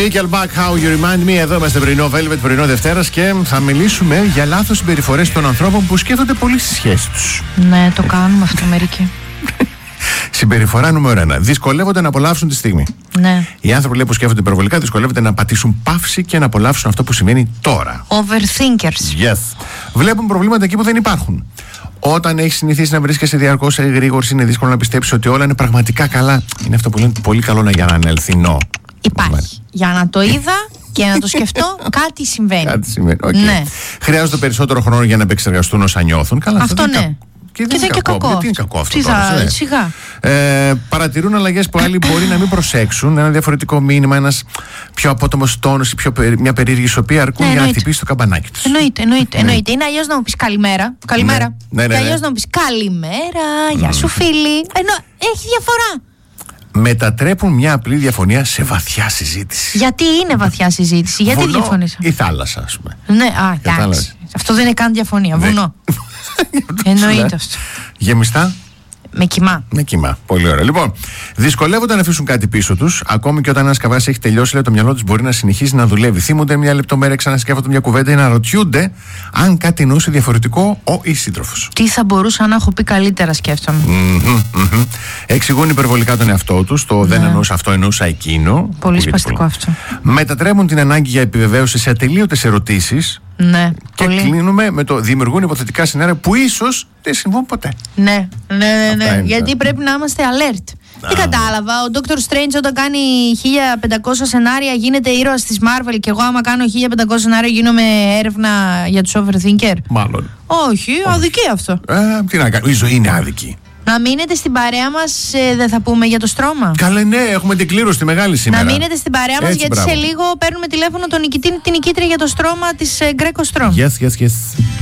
Nickelback, How You Remind Me. Εδώ είμαστε πρωινό Velvet, πρωινό Δευτέρας και θα μιλήσουμε για λάθος συμπεριφορές των ανθρώπων που σκέφτονται πολύ στις σχέσεις τους. Ναι, το κάνουμε αυτό μερικοί. Συμπεριφορά νούμερο 1. Δυσκολεύονται να απολαύσουν τη στιγμή. Ναι. Οι άνθρωποι που σκέφτονται υπερβολικά δυσκολεύονται να πατήσουν παύση και να απολαύσουν αυτό που σημαίνει τώρα. Overthinkers. Yes. Βλέπουν προβλήματα εκεί που δεν υπάρχουν. Όταν έχεις συνηθίσει να βρίσκεσαι διαρκώς σε εγρήγορση, είναι δύσκολο να πιστέψεις ότι όλα είναι πραγματικά καλά. Είναι αυτό που λένε πολύ καλό για να είναι αληθινό. Υπάρχει. Για να το είδα και να το σκεφτώ, κάτι συμβαίνει. Κάτι συμβαίνει. Okay. Ναι. Χρειάζονται περισσότερο χρόνο για να επεξεργαστούν όσα νιώθουν. Καλά, αυτό ναι. Και δεν είναι κακό. Γιατί είναι κακό αυτό τώρα. Σιγά. Παρατηρούν αλλαγές που άλλοι μπορεί να μην προσέξουν. Ένα διαφορετικό μήνυμα, ένας πιο απότομος τόνος ή μια περίεργη ισορροπία αρκούν για να χτυπήσει το καμπανάκι τους. Εννοείται. Είναι αλλιώς να μου πεις καλημέρα. Και αλλιώς να μου πεις καλημέρα, γεια σου φίλοι. Ενώ έχει διαφορά. Μετατρέπουν μια απλή διαφωνία σε βαθιά συζήτηση. Γιατί είναι βαθιά συζήτηση, γιατί διαφωνήσαμε. Η θάλασσα, ας πούμε. Ναι, εντάξει. Αυτό δεν είναι καν διαφωνία. Βουνό. Εννοείται αυτό. Γεμιστά. Με κοιμά. Πολύ ωραία. Λοιπόν, δυσκολεύονται να αφήσουν κάτι πίσω τους. Ακόμη και όταν ένας καβγάς έχει τελειώσει, λέει, το μυαλό τους μπορεί να συνεχίσει να δουλεύει. Θυμούνται μια λεπτομέρεια, ξανασκέφτονται μια κουβέντα ή να ρωτιούνται αν κάτι εννοούσε διαφορετικό ο ή σύντροφος. Τι θα μπορούσα να έχω πει καλύτερα, σκέφτομαι. Εξηγούν υπερβολικά τον εαυτό τους. Το δεν εννοούσα αυτό, εννοούσα εκείνο. Πολύ σπαστικό αυτό. Μετατρέπουν την ανάγκη για επιβεβαίωση σε ατελείωτες ερωτήσεις. Ναι, και πολύ. Κλείνουμε με το δημιουργούν υποθετικά σενάρια που ίσως δεν συμβούν ποτέ. Ναι. Γιατί πρέπει να είμαστε alert. Τι κατάλαβα, ο Dr. Strange όταν κάνει 1500 σενάρια γίνεται ήρωας της Marvel και εγώ άμα κάνω 1500 σενάρια γίνομαι έρευνα για τους overthinker. Μάλλον. Όχι, αδική αυτό. Τι να κάνω, η ζωή είναι άδικη. Να μείνετε στην παρέα μας, δεν θα πούμε για το στρώμα. Καλέ, ναι, έχουμε την κλήρωση τη μεγάλη σήμερα. Να μείνετε στην παρέα μας, γιατί μπράβο. Σε λίγο παίρνουμε τηλέφωνο τον νικητή, την νικήτρια για το στρώμα της Greco Strom. Yes.